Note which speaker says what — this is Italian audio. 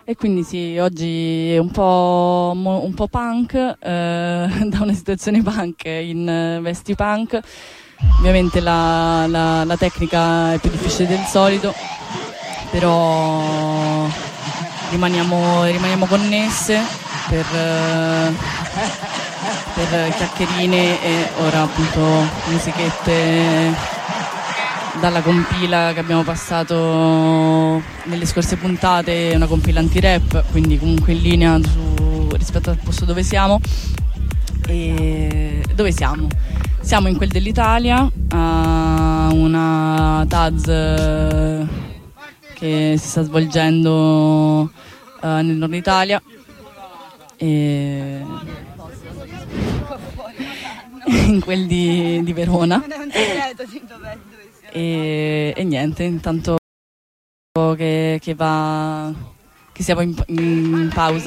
Speaker 1: E quindi sì, oggi è un po' punk, da una situazione punk in vesti punk. Ovviamente la tecnica è più difficile del solito, però rimaniamo connesse per chiacchierine e ora appunto musichette dalla compila che abbiamo passato nelle scorse puntate, una compila anti-rap, quindi comunque in linea rispetto al posto dove siamo. E dove siamo? Siamo in quel dell'Italia, a una Taz che si sta svolgendo nel nord Italia, e in quel di Verona.
Speaker 2: Non è un segreto, dove
Speaker 1: E niente, intanto che siamo in pausa.